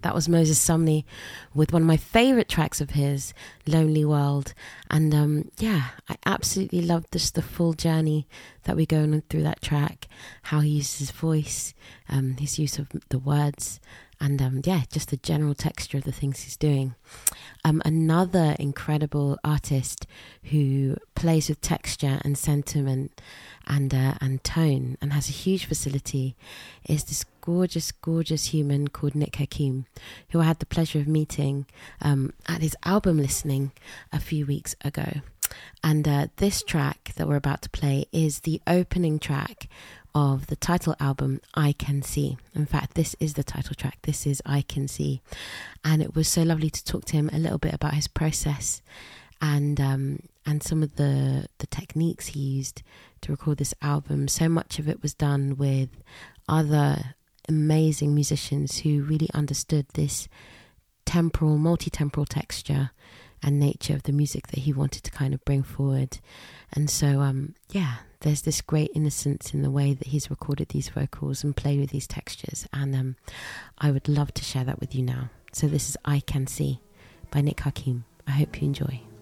That was Moses Sumney with one of my favourite tracks of his, Lonely World. And I absolutely love the full journey that we go on through that track, how he uses his voice, his use of the words, and just the general texture of the things he's doing. Another incredible artist who plays with texture and sentiment and tone and has a huge facility is this gorgeous human called Nick Hakim, who I had the pleasure of meeting at his album listening a few weeks ago. And this track that we're about to play is the opening track of the title album, I Can See. In fact, this is the title track. This is I Can See. And it was so lovely to talk to him a little bit about his process and some of the techniques he used to record this album. So much of it was done with other amazing musicians who really understood this multi-temporal texture and nature of the music that he wanted to kind of bring forward. And so, there's this great innocence in the way that he's recorded these vocals and played with these textures. And I would love to share that with you now. So this is I Can See by Nick Hakim. I hope you enjoy.